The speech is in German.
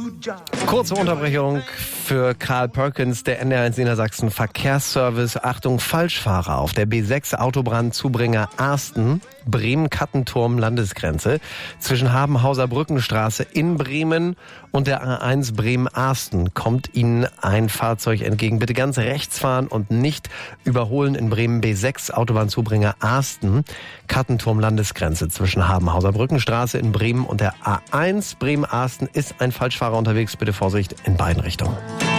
Kurze Unterbrechung für Karl Perkins, der NDR1 Niedersachsen Verkehrsservice. Achtung, Falschfahrer auf der B6 Autobahn Zubringer Arsten, Bremen-Kattenturm Landesgrenze. Zwischen Habenhauser Brückenstraße in Bremen und der A1 Bremen-Arsten kommt Ihnen ein Fahrzeug entgegen. Bitte ganz rechts fahren und nicht überholen in Bremen. B6 Autobahn Zubringer Arsten, Kattenturm Landesgrenze. Zwischen Habenhauser Brückenstraße in Bremen und der A1 Bremen-Arsten ist ein Falschfahrer unterwegs. Bitte Vorsicht in beiden Richtungen.